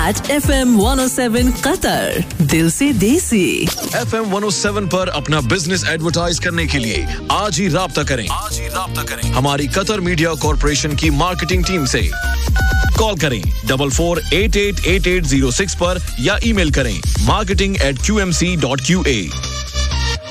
FM 107 Qatar. दिल से देसी. FM 107 पर अपना बिजनेस एडवर्टाइज करने के लिए आज ही राब्ता करें. हमारी कतर मीडिया कॉर्पोरेशन की मार्केटिंग टीम से. कॉल करें 44888806 पर या ईमेल करें marketing@qmc.qa.